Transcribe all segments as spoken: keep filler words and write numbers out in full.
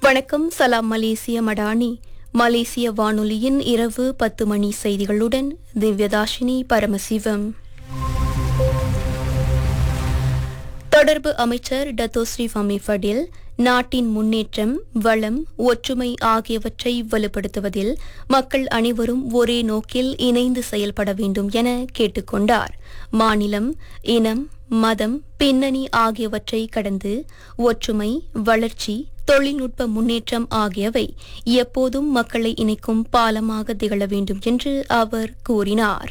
வணக்கம். சலாம் மலேசிய மடானி. மலேசிய வானொலியின் இரவு பத்து மணி செய்திகளுடன் திவ்யதாஷினி பரமசிவம். தொடர்பு அமைச்சர் டத்தோஸ்ரீ ஃபமி ஃபடில் நாட்டின் முன்னேற்றம், வளம், ஒற்றுமை ஆகியவற்றை வலுப்படுத்துவதில் மக்கள் அனைவரும் ஒரே நோக்கில் இணைந்து செயல்பட வேண்டும் என கேட்டுக் கொண்டார். மாநிலம், இனம், மதம், பின்னணி ஆகியவற்றை கடந்து ஒற்றுமை, வளர்ச்சி, தொழில்நுட்ப முன்னேற்றம் ஆகியவை எப்போதும் மக்களை இணைக்கும் பாலமாக திகழ வேண்டும் என்று அவர் கூறினார்.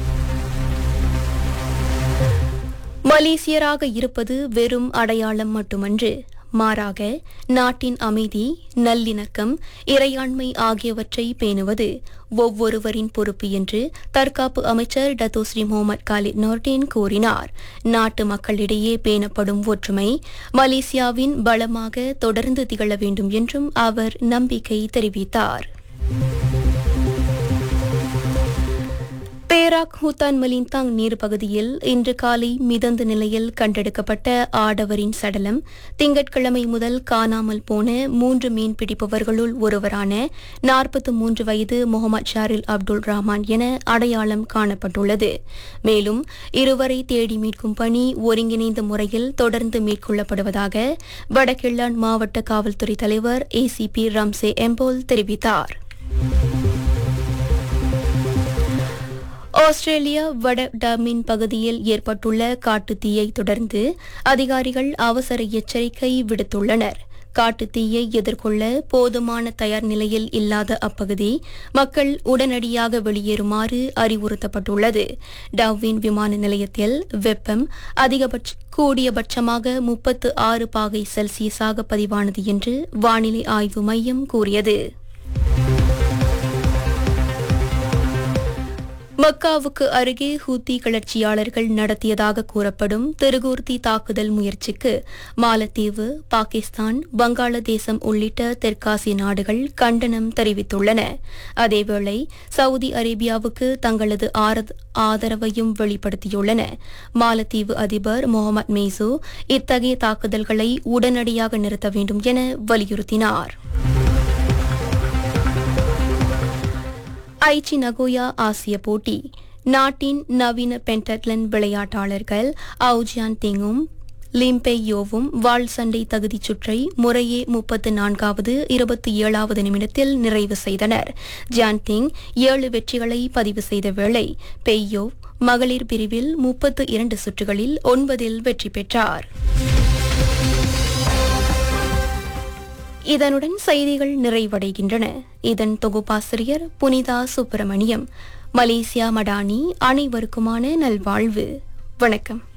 மலேசியராக இருப்பது வெறும் அடையாளம் மட்டுமன்று, மாறாக நாட்டின் அமைதி, நல்லிணக்கம், இறையாண்மை ஆகியவற்றை பேணுவது ஒவ்வொருவரின் பொறுப்பு என்று தற்காப்பு அமைச்சர் டத்தோஸ்ரீ முகமது காலித் நோர்டின் கூறினார். நாட்டு மக்களிடையே பேணப்படும் ஒற்றுமை மலேசியாவின் பலமாக தொடர்ந்து திகழ வேண்டும் என்றும் அவர் நம்பிக்கை தெரிவித்தார். பேராக் ஹூத்தான் மலிந்தாங் நீர்ப்பகுதியில் இன்று காலை மிதந்த நிலையில் கண்டெடுக்கப்பட்ட ஆடவரின் சடலம் திங்கட்கிழமை முதல் காணாமல் போன மூன்று மீன்பிடிப்பவர்களுள் ஒருவரான நாற்பத்தி மூன்று வயது முகமது ஷாரில் அப்துல் ரஹ்மான் என அடையாளம் காணப்பட்டுள்ளது. மேலும் இருவரை தேடி மீட்கும் பணி ஒருங்கிணைந்த முறையில் தொடர்ந்து மேற்கொள்ளப்படுவதாக வடகிழான் மாவட்ட காவல்துறை தலைவர் ஏசிபி ரம்சே எம்போல் தெரிவித்தார். ஆஸ்திரேலியா வட டார்மின் பகுதியில் ஏற்பட்டுள்ள காட்டுத்தீயை தொடர்ந்து அதிகாரிகள் அவசர எச்சரிக்கை விடுத்துள்ளனர். காட்டுத்தீயை எதிர்கொள்ள போதுமான தயார் நிலையில் இல்லாத அப்பகுதி மக்கள் உடனடியாக வெளியேறுமாறு அறிவுறுத்தப்பட்டுள்ளது. டார்வின் விமான நிலையத்தில் வெப்பம் அதிகபட்ச கூடியபட்சமாக முப்பத்து ஆறு பாகை செல்சியஸாக பதிவானது என்று வானிலை ஆய்வு மையம் கூறியது. மக்காவுக்கு அருகே ஹூத்தி கிளர்ச்சியாளர்கள் நடத்தியதாக கூறப்படும் திருகூர்த்தி தாக்குதல் முயற்சிக்கு மாலத்தீவு, பாகிஸ்தான், வங்காளதேசம் உள்ளிட்ட தெற்காசிய நாடுகள் கண்டனம் தெரிவித்துள்ளன. அதேவேளை சவுதி அரேபியாவுக்கு தங்களது ஆதரவையும் வெளிப்படுத்தியுள்ளன. மாலத்தீவு அதிபர் முகமது மெய்சு இத்தகைய தாக்குதல்களை உடனடியாக நிறுத்த வேண்டும் என வலியுறுத்தினார். ஐச்சி நகோயா ஆசிய போட்டி. நாட்டின் நவீன பென்டட்லன் விளையாட்டாளர்கள் அவுஜியான் திங்கும் லிம்பெய்யோவும் வாள் சண்டை தகுதிச் சுற்றை முறையே முப்பத்து நான்காவது இருபத்தி ஏழாவது நிமிடத்தில் நிறைவு செய்தனர். ஜியான் திங் ஏழு வெற்றிகளை பதிவு செய்த வேளை பெய்யோ மகளிர் பிரிவில் முப்பத்து இரண்டு சுற்றுகளில் ஒன்பதில் வெற்றி பெற்றார். இதனுடன் செய்திகள் நிறைவடைகின்றன. இதன் தொகுப்பாசிரியர் புனிதா சுப்பிரமணியம். மலேசியா மடானி. அனைவருக்குமான நல்வாழ்வு. வணக்கம்.